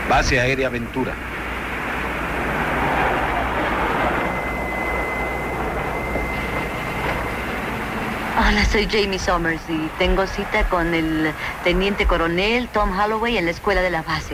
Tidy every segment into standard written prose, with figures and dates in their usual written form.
Base Aérea Ventura. Hola, soy Jamie Summers y tengo cita con el teniente coronel Tom Holloway en la escuela de la base.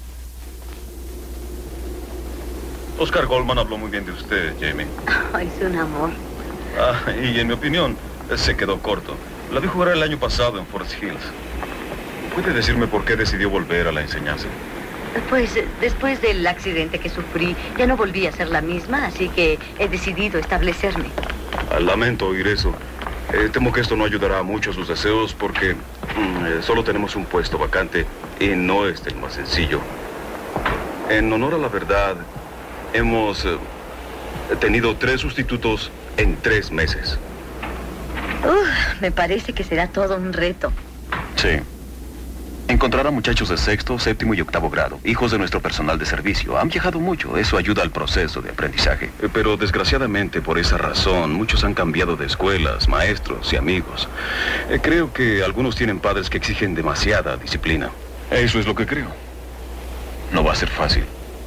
Oscar Goldman habló muy bien de usted, Jamie. Es un amor. Y en mi opinión, se quedó corto. La vi jugar el año pasado en Forest Hills. ¿Puede decirme por qué decidió volver a la enseñanza? Pues después del accidente que sufrí, ya no volví a ser la misma, así que he decidido establecerme. Lamento oír eso. Temo que esto no ayudará mucho a sus deseos porque solo tenemos un puesto vacante y no es el más sencillo. En honor a la verdad, hemos tenido 3 sustitutos en 3 meses. Me parece que será todo un reto. Sí. Encontrar a muchachos de 6º, 7º y 8º grado, hijos de nuestro personal de servicio. Han viajado mucho, eso ayuda al proceso de aprendizaje. Pero desgraciadamente por esa razón, muchos han cambiado de escuelas, maestros y amigos. Creo que algunos tienen padres que exigen demasiada disciplina. Eso es lo que creo. No va a ser fácil.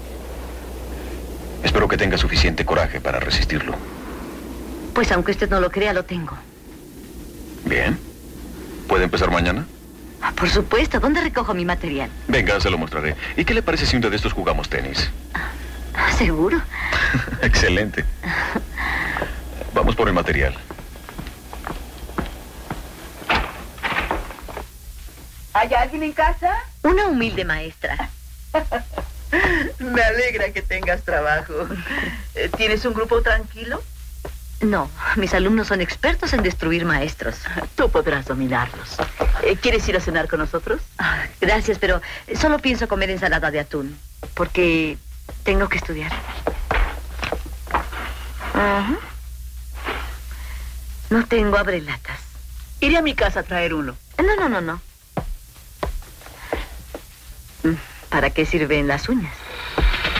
Espero que tenga suficiente coraje para resistirlo. Pues aunque usted no lo crea, lo tengo. Bien. ¿Puede empezar mañana? Por supuesto. ¿Dónde recojo mi material? Venga, se lo mostraré. ¿Y qué le parece si un día de estos jugamos tenis? ¿Seguro? Excelente. Vamos por el material. ¿Hay alguien en casa? Una humilde maestra. Me alegra que tengas trabajo. ¿Tienes un grupo tranquilo? No, mis alumnos son expertos en destruir maestros. Tú podrás dominarlos. ¿Quieres ir a cenar con nosotros? Gracias, pero solo pienso comer ensalada de atún, porque tengo que estudiar. No tengo abrelatas. Iré a mi casa a traer uno. No. ¿Para qué sirven las uñas?